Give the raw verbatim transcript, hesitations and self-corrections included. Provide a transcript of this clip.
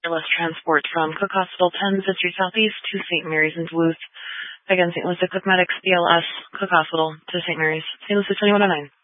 wireless transport from Cook Hospital, ten fifth Street Southeast to Saint Mary's in Duluth. Again, Saint Louis Eclectic Medics, B L S, Cook Hospital to Saint Mary's, Saint Louis twenty-one oh nine.